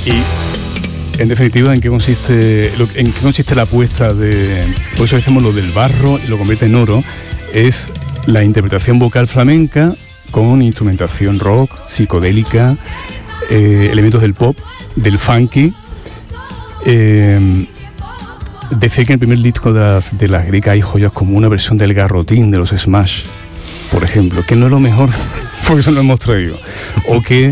Y en definitiva, ¿en qué consiste la apuesta de... Por eso decimos lo del barro y lo convierte en oro? Es la interpretación vocal flamenca con instrumentación rock, psicodélica, elementos del pop, del funky. Decía que en el primer disco de las Grecas hay joyas como una versión del Garrotín de los Smash, por ejemplo, que no es lo mejor, porque eso lo hemos traído. O que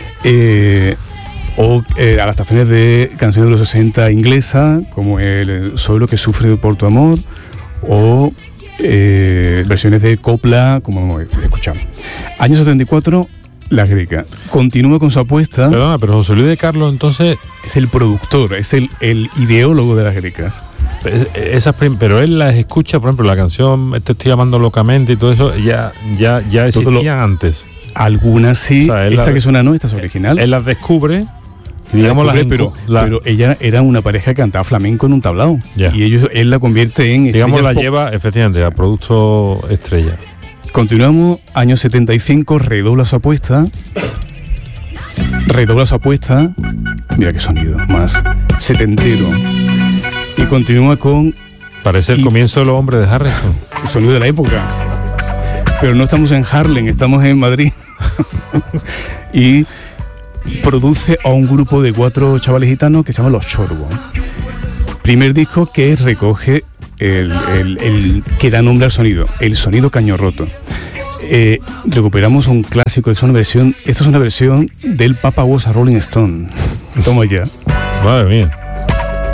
adaptaciones de canciones de los 60 inglesas, como el Soy lo que sufre por tu amor, o versiones de copla, como escuchamos. Año 74, Las Grecas. Continúa con su apuesta. Perdona, pero José Luis de Carlos, entonces... Es el productor, es el ideólogo de Las Grecas. Pero él las escucha, por ejemplo, la canción Te estoy llamando locamente y todo eso, ya existían antes. Algunas sí, o sea, esta que suena no, esta es original. Él las descubre, digamos, pero ella era una pareja que cantaba flamenco en un tablao. Yeah. Y él la convierte en... Digamos, la lleva, efectivamente, a producto estrella. Continuamos, año 75, redobla su apuesta. Mira qué sonido, más setentero. Y continúa con... Parece el comienzo de Los Hombres de Harrison. El sonido de la época. Pero no estamos en Harlem, estamos en Madrid. Y produce a un grupo de 4 chavales gitanos que se llaman Los Chorbo. Primer disco que recoge el que da nombre al sonido, el sonido Caño Roto. Recuperamos un clásico, esta es una versión del Papa Was a Rolling Stone. Toma ya. Madre mía.